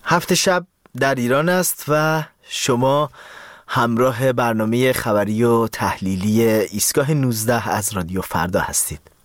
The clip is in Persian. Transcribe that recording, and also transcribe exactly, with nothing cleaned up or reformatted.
هفت شب در ایران است و شما همراه برنامه خبری و تحلیلی ایستگاه نوزده از رادیو فردا هستید.